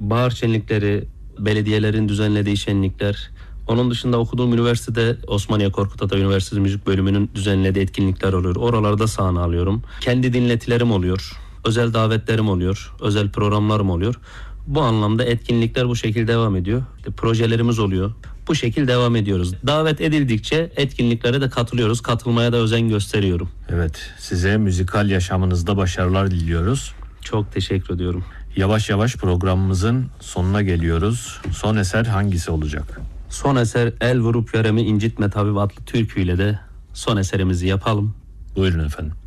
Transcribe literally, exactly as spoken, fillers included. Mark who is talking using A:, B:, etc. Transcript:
A: bahar şenlikleri, belediyelerin düzenlediği şenlikler. Onun dışında okuduğum üniversitede Osmaniye Korkut Ata Üniversitesi Müzik Bölümünün düzenlediği etkinlikler oluyor. Oralarda sahne alıyorum. Kendi dinletilerim oluyor. Özel davetlerim oluyor. Özel programlarım oluyor. Bu anlamda etkinlikler bu şekilde devam ediyor. İşte projelerimiz oluyor. Bu şekilde devam ediyoruz. Davet edildikçe etkinliklere de katılıyoruz. Katılmaya da özen gösteriyorum.
B: Evet, size müzikal yaşamınızda başarılar diliyoruz.
A: Çok teşekkür ediyorum.
B: Yavaş yavaş programımızın sonuna geliyoruz. Son eser hangisi olacak?
A: Son eser El Vurup Yaremi İncitme Tabip adlı türküyle de son eserimizi yapalım.
B: Buyurun efendim.